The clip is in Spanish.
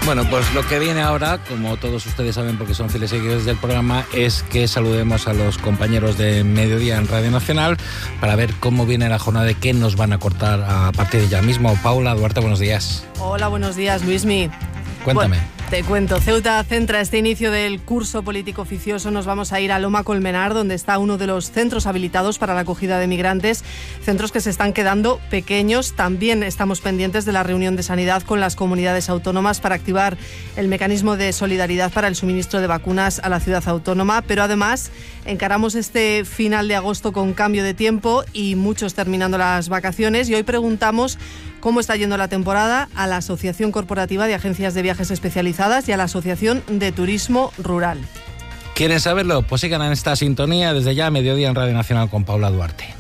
Bueno, pues lo que viene ahora, como todos ustedes saben porque son fieles seguidores del programa, es que saludemos a los compañeros de Mediodía en Radio Nacional para ver cómo viene la jornada, de qué nos van a contar a partir de ya mismo. Paula Duarte, buenos días. Hola, buenos días, Luismi. Cuéntame. Bueno, te cuento, Ceuta centra este inicio del curso político oficioso. Nos vamos a ir a Loma Colmenar, donde está uno de los centros habilitados para la acogida de migrantes, centros que se están quedando pequeños. También estamos pendientes de la reunión de sanidad con las comunidades autónomas para activar el mecanismo de solidaridad para el suministro de vacunas a la ciudad autónoma, pero además encaramos este final de agosto con cambio de tiempo y muchos terminando las vacaciones, y hoy preguntamos cómo está yendo la temporada a la Asociación Corporativa de Agencias de Viajes Especializadas y a la Asociación de Turismo Rural. ¿Quieren saberlo? Pues sigan en esta sintonía. Desde ya, Mediodía en Radio Nacional con Paula Duarte.